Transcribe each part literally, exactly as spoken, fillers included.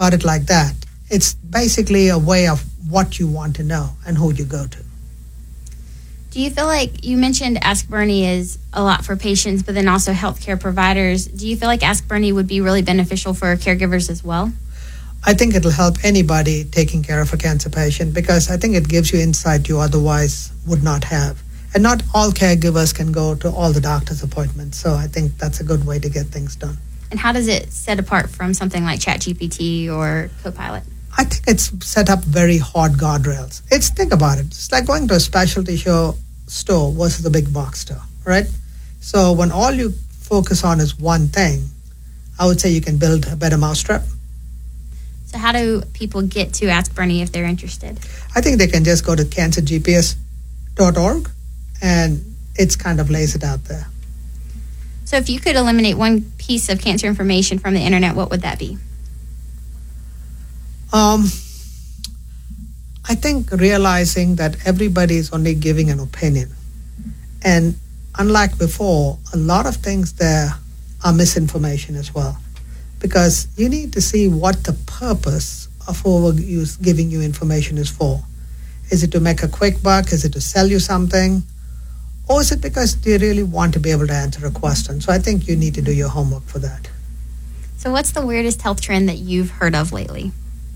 about it like that. It's basically a way of what you want to know and who you go to. Do you feel like, you mentioned Ask Bernie is a lot for patients, but then also healthcare providers. Do you feel like Ask Bernie would be really beneficial for caregivers as well? I think it'll help anybody taking care of a cancer patient, because I think it gives you insight you otherwise would not have. And not all caregivers can go to all the doctor's appointments. So I think that's a good way to get things done. And how does it set apart from something like ChatGPT or Copilot? I think it's set up very hard guardrails. It's, think about it. It's like going to a specialty show store versus a big box store, right? So when all you focus on is one thing, I would say you can build a better mousetrap. So how do people get to Ask Bernie if they're interested? I think they can just go to cancer g p s dot org, and it's kind of lays it out there. So if you could eliminate one piece of cancer information from the internet, what would that be? Um, I think realizing that everybody is only giving an opinion. And unlike before, a lot of things there are misinformation as well. Because you need to see what the purpose of whoever is giving you information is for. Is it to make a quick buck? Is it to sell you something? Or is it because they really want to be able to answer a question? So I think you need to do your homework for that. So what's the weirdest health trend that you've heard of lately?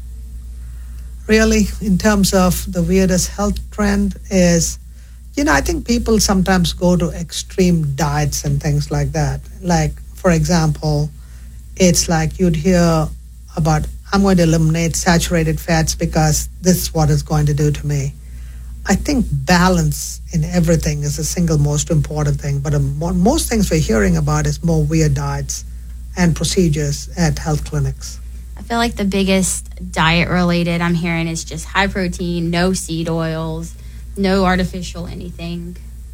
Really, in terms of the weirdest health trend is, you know, I think people sometimes go to extreme diets and things like that. Like, for example, it's like you'd hear about, I'm going to eliminate saturated fats because this is what it's going to do to me. I think balance in everything is the single most important thing. But most things we're hearing about is more weird diets and procedures at health clinics. I feel like the biggest diet related I'm hearing is just high protein, no seed oils, no artificial anything.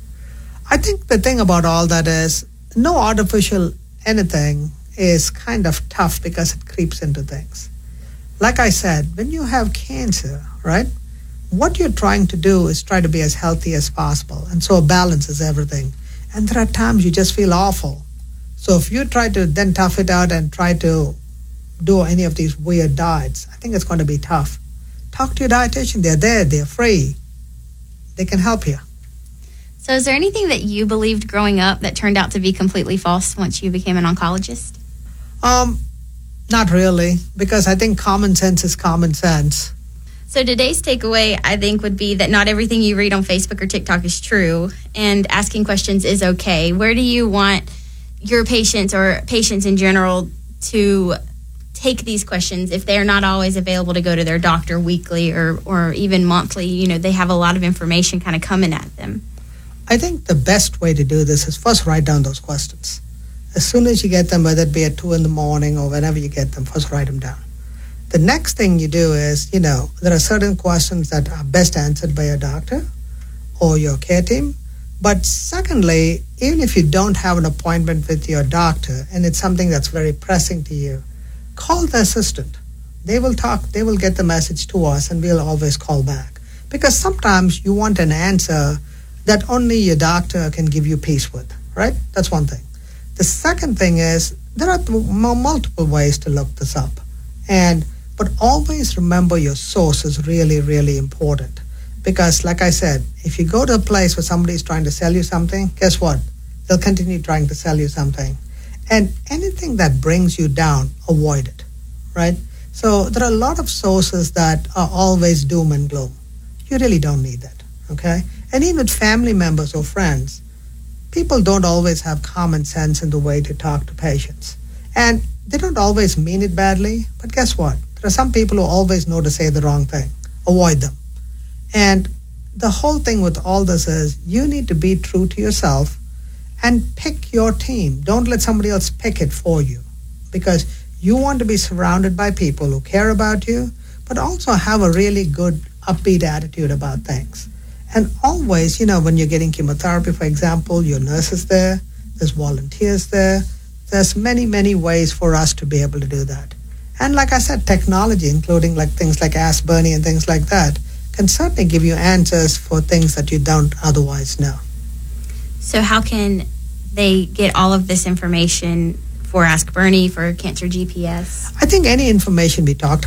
I think the thing about all that is no artificial anything is kind of tough because it creeps into things. Like I said, when you have cancer, right, what you're trying to do is try to be as healthy as possible. And so balance is everything. And there are times you just feel awful. So if you try to then tough it out and try to do any of these weird diets, I think it's going to be tough. Talk to your dietitian. They're there. They're free. They can help you. So is there anything that you believed growing up that turned out to be completely false once you became an oncologist? Um, not really, because I think common sense is common sense. So today's takeaway, I think, would be that not everything you read on Facebook or TikTok is true, and asking questions is okay. Where do you want your patients or patients in general to take these questions if they're not always available to go to their doctor weekly or, or even monthly? You know, they have a lot of information kind of coming at them. I think the best way to do this is first write down those questions. As soon as you get them, whether it be at two in the morning or whenever you get them, first write them down. The next thing you do is, you know, there are certain questions that are best answered by your doctor or your care team. But secondly, even if you don't have an appointment with your doctor and it's something that's very pressing to you, call the assistant. They will talk, they will get the message to us, and we'll always call back. Because sometimes you want an answer that only your doctor can give you peace with, right? That's one thing. The second thing is there are multiple ways to look this up. And but always remember your source is really, really important. Because like I said, if you go to a place where somebody's trying to sell you something, guess what? They'll continue trying to sell you something. And anything that brings you down, avoid it, right? So there are a lot of sources that are always doom and gloom. You really don't need that, okay? And even with family members or friends, people don't always have common sense in the way to talk to patients. And they don't always mean it badly, but guess what? There are some people who always know to say the wrong thing. Avoid them. And the whole thing with all this is you need to be true to yourself and pick your team. Don't let somebody else pick it for you, because you want to be surrounded by people who care about you, but also have a really good upbeat attitude about things. And always, you know, when you're getting chemotherapy, for example, your nurse is there, there's volunteers there. There's many, many ways for us to be able to do that. And like I said, technology, including like things like Ask Bernie and things like that, can certainly give you answers for things that you don't otherwise know. So how can they get all of this information for Ask Bernie, for Cancer G P S? I think any information we talked